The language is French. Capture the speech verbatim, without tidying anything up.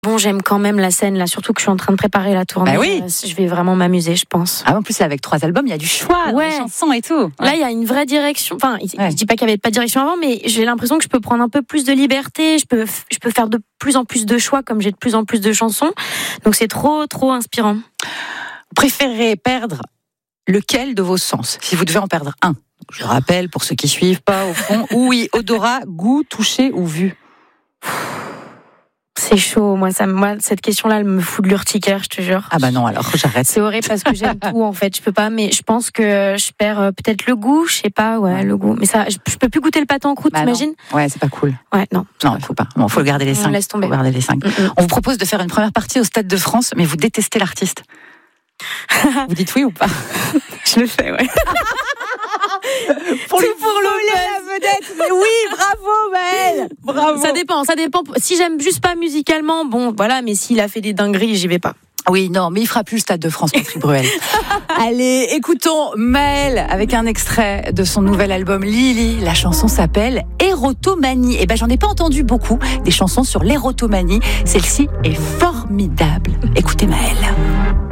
Bon, j'aime quand même la scène, là, surtout que je suis en train de préparer la tournée. Bah oui. Euh, je vais vraiment m'amuser, je pense. Ah, en plus, avec trois albums, il y a du choix, Ouais. des chansons et tout. Ouais. Là, il y a une vraie direction. Enfin, Ouais. je dis pas qu'il y avait pas de direction avant, mais j'ai l'impression que je peux prendre un peu plus de liberté. Je peux, je peux faire de plus en plus de choix, comme j'ai de plus en plus de chansons. Donc, c'est trop, trop inspirant. Vous préférez perdre lequel de vos sens, si vous devez en perdre un? Je rappelle, pour ceux qui suivent pas, au fond, oui, odorat, goût, toucher ou vue. C'est chaud. Moi, ça, moi, cette question-là, elle me fout de l'urticaire, je te jure. Ah bah non, alors j'arrête. C'est horrible parce que j'aime tout, en fait. Je peux pas, mais je pense que je perds euh, peut-être le goût, je sais pas, ouais, Ouais. le goût. Mais ça, je, je peux plus goûter le pâté en croûte, Bah non. t'imagines? Ouais, c'est pas cool. Ouais, non. Non, il faut pas. Bon, faut garder les On cinq. laisse tomber. Faut garder les cinq. Mm-mm. On vous propose de faire une première partie au Stade de France, mais vous détestez l'artiste. Vous dites oui ou pas? Je le fais, ouais. Pour Tout le pour le la vedette. Mais oui, bravo Maëlle. Bravo. Ça dépend, ça dépend. Si j'aime juste pas musicalement, bon, voilà, mais s'il a fait des dingueries, j'y vais pas. Oui, non, mais il fera plus le Stade de France, Patrick Bruel. Allez, écoutons Maëlle avec un extrait de son nouvel album Lily. La chanson s'appelle Érotomanie. Eh ben, j'en ai pas entendu beaucoup des chansons sur l'érotomanie. Celle-ci est formidable. Écoutez Maëlle.